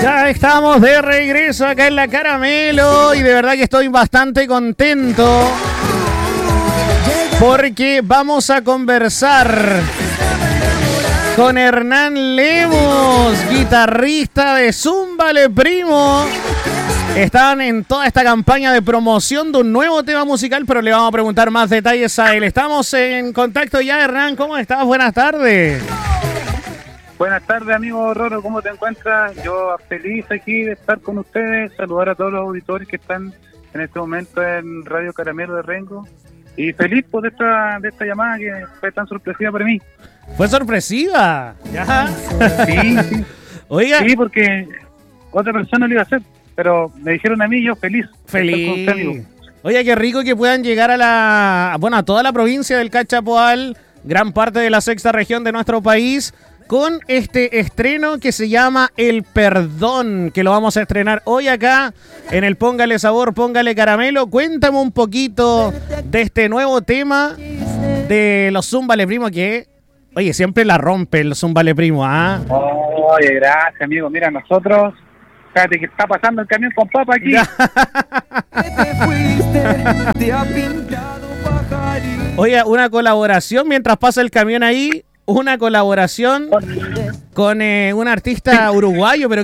Ya estamos de regreso acá en la Caramelo y de verdad que estoy bastante contento porque vamos a conversar con Hernán Lemos, guitarrista de Zúmbale Primo. Están en toda esta campaña de promoción de un nuevo tema musical, pero le vamos a preguntar más detalles a él. Estamos en contacto ya, Hernán. ¿Cómo estás? Buenas tardes. Buenas tardes, amigo Roro, ¿cómo te encuentras? Yo feliz aquí de estar con ustedes, saludar a todos los auditores que están en este momento en Radio Caramelo de Rengo y feliz por de esta llamada que fue tan sorpresiva para mí. ¿Fue sorpresiva? ¿Ya? Sí. Oiga. Sí, porque otra persona lo iba a hacer, pero me dijeron a mí, yo feliz. Feliz. Oiga, qué rico que puedan llegar a toda la provincia del Cachapoal, gran parte de la sexta región de nuestro país, con este estreno que se llama El Perdón, que lo vamos a estrenar hoy acá en el Póngale Sabor, Póngale Caramelo. Cuéntame un poquito de este nuevo tema de los Zúmbale Primo, que, oye, siempre la rompe el Zúmbale Primo, ¿ah? Oye, gracias, amigo. Mira, nosotros, fíjate que está pasando el camión con papa aquí. Oye, una colaboración mientras pasa el camión ahí. Una colaboración con un artista uruguayo, pero